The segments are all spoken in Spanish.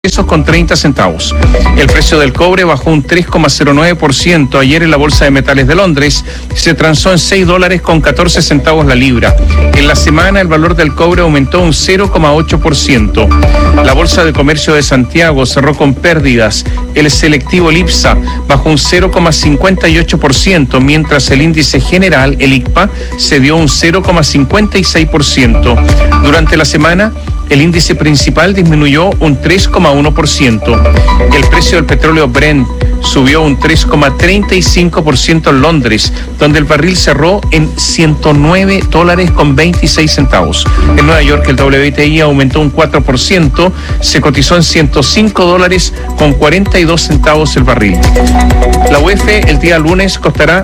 pesos con 30 centavos. El precio del cobre bajó un 3,09% ayer en la Bolsa de Metales de Londres. Se transó en $6 con 14 centavos la libra. En la semana el valor del cobre aumentó un 0,8%. La Bolsa de Comercio de Santiago cerró con pérdidas. El selectivo Lipsa bajó un 0,58%, mientras el índice general, el ICPA, cedió un 0,56%. Durante la semana, el índice principal disminuyó un 3,1%. El precio del petróleo Brent subió un 3,35% en Londres, donde el barril cerró en $109 con 26 centavos. En Nueva York el WTI aumentó un 4%, se cotizó en $105 con 42 centavos el barril. La UF el día lunes costará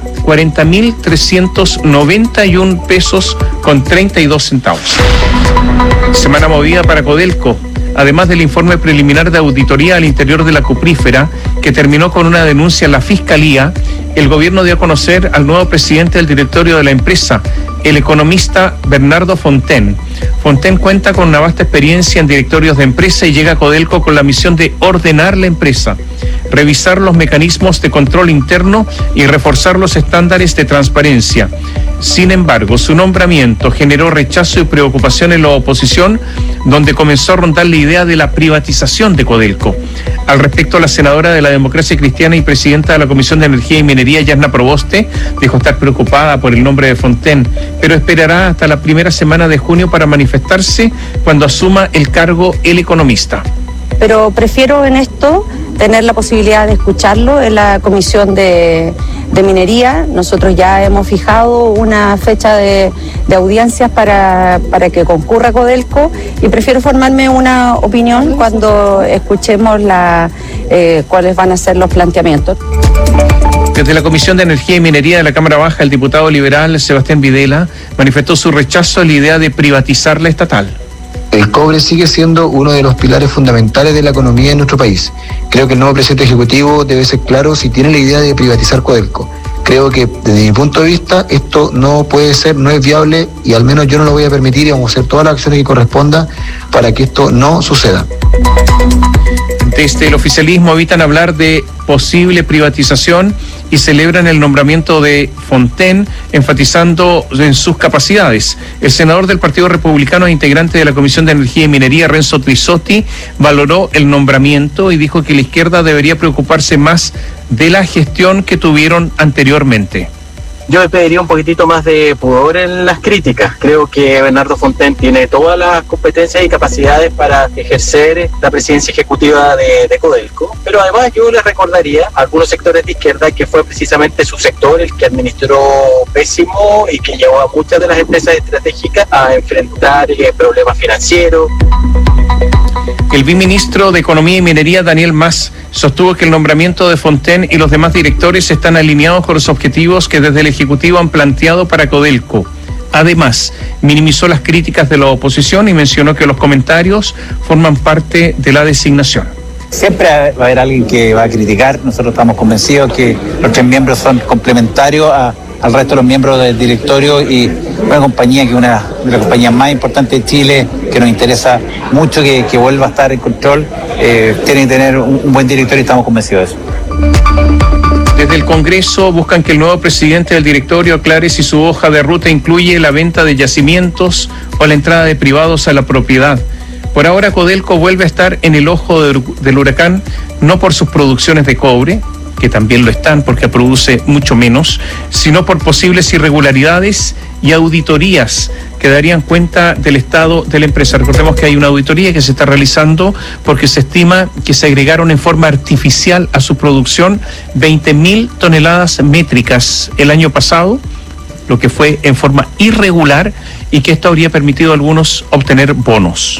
40.391 pesos con 32 centavos. Semana movida para Codelco. Además del informe preliminar de auditoría al interior de la cuprífera, que terminó con una denuncia en la Fiscalía, el gobierno dio a conocer al nuevo presidente del directorio de la empresa, el economista Bernardo Fontaine. Fontaine cuenta con una vasta experiencia en directorios de empresa y llega a Codelco con la misión de ordenar la empresa, revisar los mecanismos de control interno y reforzar los estándares de transparencia. Sin embargo, su nombramiento generó rechazo y preocupación en la oposición, donde comenzó a rondar la idea de la privatización de Codelco. Al respecto, la senadora de la Democracia Cristiana y presidenta de la Comisión de Energía y Minería, Yasna Proboste, dijo estar preocupada por el nombre de Fontaine, pero esperará hasta la primera semana de junio para manifestarse cuando asuma el cargo el economista. Pero prefiero en esto tener la posibilidad de escucharlo en la Comisión de Minería. Nosotros ya hemos fijado una fecha de audiencias para que concurra Codelco y prefiero formarme una opinión cuando escuchemos cuáles van a ser los planteamientos. Desde la Comisión de Energía y Minería de la Cámara Baja, el diputado liberal Sebastián Videla manifestó su rechazo a la idea de privatizar la estatal. El cobre sigue siendo uno de los pilares fundamentales de la economía en nuestro país. Creo que el nuevo presidente ejecutivo debe ser claro si tiene la idea de privatizar Codelco. Creo que desde mi punto de vista esto no puede ser, no es viable y al menos yo no lo voy a permitir y vamos a hacer todas las acciones que correspondan para que esto no suceda. Desde el oficialismo evitan hablar de posible privatización y celebran el nombramiento de Fontaine, enfatizando en sus capacidades. El senador del Partido Republicano e integrante de la Comisión de Energía y Minería, Renzo Trisotti, valoró el nombramiento y dijo que la izquierda debería preocuparse más de la gestión que tuvieron anteriormente. Yo le pediría un poquitito más de pudor en las críticas. Creo que Bernardo Fontaine tiene todas las competencias y capacidades para ejercer la presidencia ejecutiva de Codelco. Pero además yo le recordaría a algunos sectores de izquierda que fue precisamente su sector el que administró pésimo y que llevó a muchas de las empresas estratégicas a enfrentar problemas financieros. El viceministro de Economía y Minería, Daniel Mas, sostuvo que el nombramiento de Fontaine y los demás directores están alineados con los objetivos que desde el Ejecutivo han planteado para Codelco. Además, minimizó las críticas de la oposición y mencionó que los comentarios forman parte de la designación. Siempre va a haber alguien que va a criticar. Nosotros estamos convencidos que los 3 miembros son complementarios al resto de los miembros del directorio y una compañía que es una de las compañías más importantes de Chile, que nos interesa mucho que vuelva a estar en control, tiene que tener un buen directorio y estamos convencidos de eso. Desde el Congreso buscan que el nuevo presidente del directorio aclare si su hoja de ruta incluye la venta de yacimientos o la entrada de privados a la propiedad. Por ahora Codelco vuelve a estar en el ojo del huracán, no por sus producciones de cobre, que también lo están porque produce mucho menos, sino por posibles irregularidades y auditorías que darían cuenta del estado de la empresa. Recordemos que hay una auditoría que se está realizando porque se estima que se agregaron en forma artificial a su producción 20.000 toneladas métricas el año pasado, lo que fue en forma irregular y que esto habría permitido a algunos obtener bonos.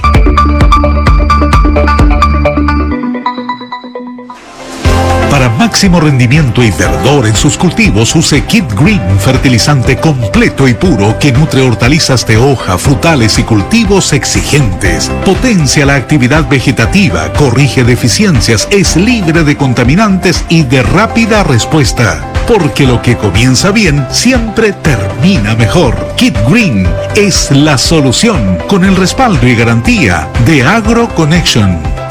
Para máximo rendimiento y verdor en sus cultivos, use Kit Green, fertilizante completo y puro que nutre hortalizas de hoja, frutales y cultivos exigentes. Potencia la actividad vegetativa, corrige deficiencias, es libre de contaminantes y de rápida respuesta. Porque lo que comienza bien siempre termina mejor. Kit Green es la solución con el respaldo y garantía de AgroConnection.